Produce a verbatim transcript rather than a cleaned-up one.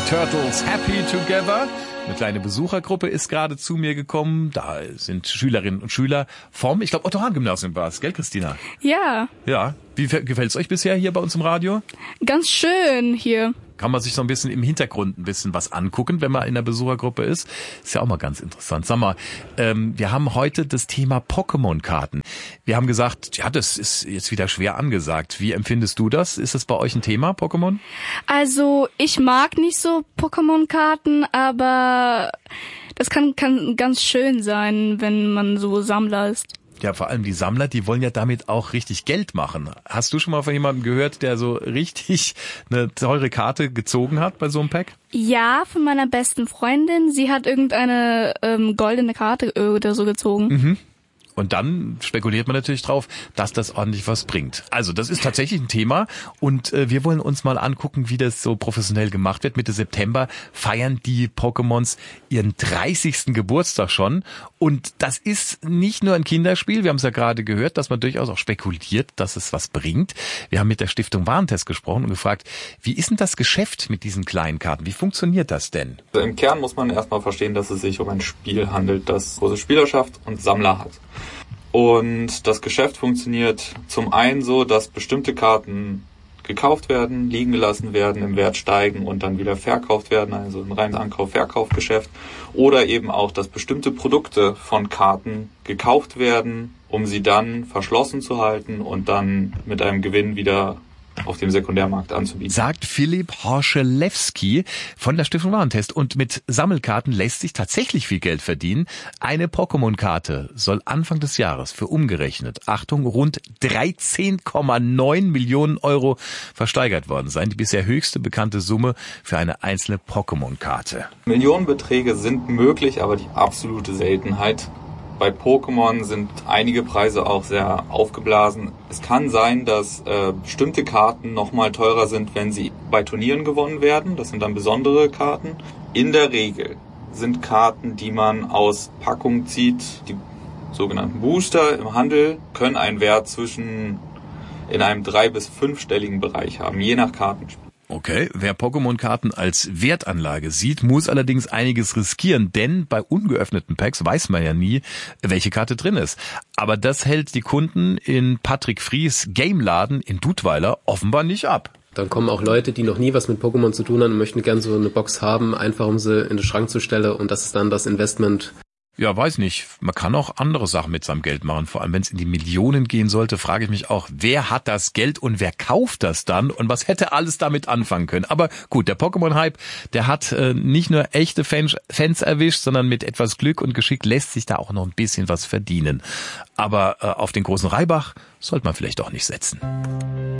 Turtles Happy Together. Eine kleine Besuchergruppe ist gerade zu mir gekommen. Da sind Schülerinnen und Schüler vom, ich glaube, Otto-Hahn-Gymnasium war es, gell, Christina? Ja. Ja. Wie gefällt es euch bisher hier bei uns im Radio? Ganz schön hier. Kann man sich so ein bisschen im Hintergrund ein bisschen was angucken, wenn man in der Besuchergruppe ist. Ist ja auch mal ganz interessant. Sag mal, ähm, wir haben heute das Thema Pokémon-Karten. Wir haben gesagt, ja, das ist jetzt wieder schwer angesagt. Wie empfindest du das? Ist das bei euch ein Thema, Pokémon? Also ich mag nicht so Pokémon-Karten, aber das kann, kann ganz schön sein, wenn man so Sammler ist. Ja, vor allem die Sammler, die wollen ja damit auch richtig Geld machen. Hast du schon mal von jemandem gehört, der so richtig eine teure Karte gezogen hat bei so einem Pack? Ja, von meiner besten Freundin. Sie hat irgendeine ähm, goldene Karte oder so gezogen. Mhm. Und dann spekuliert man natürlich drauf, dass das ordentlich was bringt. Also das ist tatsächlich ein Thema und äh, wir wollen uns mal angucken, wie das so professionell gemacht wird. Mitte September feiern die Pokémons ihren dreißigsten Geburtstag schon und das ist nicht nur ein Kinderspiel, wir haben es ja gerade gehört, dass man durchaus auch spekuliert, dass es was bringt. Wir haben mit der Stiftung Warentest gesprochen und gefragt, wie ist denn das Geschäft mit diesen kleinen Karten? Wie funktioniert das denn? Also im Kern muss man erstmal verstehen, dass es sich um ein Spiel handelt, das große Spielerschaft und Sammler hat. Und das Geschäft funktioniert zum einen so, dass bestimmte Karten gekauft werden, liegen gelassen werden, im Wert steigen und dann wieder verkauft werden, also ein reines Ankauf-Verkauf-Geschäft. Oder eben auch, dass bestimmte Produkte von Karten gekauft werden, um sie dann verschlossen zu halten und dann mit einem Gewinn wieder auf dem Sekundärmarkt anzubieten. Sagt Philipp Horschelewski von der Stiftung Warentest. Und mit Sammelkarten lässt sich tatsächlich viel Geld verdienen. Eine Pokémon-Karte soll Anfang des Jahres für umgerechnet, Achtung, rund dreizehn Komma neun Millionen Euro versteigert worden sein. Die bisher höchste bekannte Summe für eine einzelne Pokémon-Karte. Millionenbeträge sind möglich, aber die absolute Seltenheit. Bei Pokémon sind einige Preise auch sehr aufgeblasen. Es kann sein, dass äh, bestimmte Karten nochmal teurer sind, wenn sie bei Turnieren gewonnen werden. Das sind dann besondere Karten. In der Regel sind Karten, die man aus Packung zieht, die sogenannten Booster im Handel, können einen Wert zwischen in einem drei- bis fünfstelligen Bereich haben, je nach Kartenspiel. Okay, wer Pokémon-Karten als Wertanlage sieht, muss allerdings einiges riskieren, denn bei ungeöffneten Packs weiß man ja nie, welche Karte drin ist. Aber das hält die Kunden in Patrick Fries Gameladen in Dudweiler offenbar nicht ab. Dann kommen auch Leute, die noch nie was mit Pokémon zu tun haben und möchten gern so eine Box haben, einfach um sie in den Schrank zu stellen und das ist dann das Investment. Ja, weiß nicht. Man kann auch andere Sachen mit seinem Geld machen. Vor allem, wenn es in die Millionen gehen sollte, frage ich mich auch, wer hat das Geld und wer kauft das dann und was hätte alles damit anfangen können. Aber gut, der Pokémon-Hype, der hat äh, nicht nur echte Fans, Fans erwischt, sondern mit etwas Glück und Geschick lässt sich da auch noch ein bisschen was verdienen. Aber äh, auf den großen Reibach sollte man vielleicht auch nicht setzen.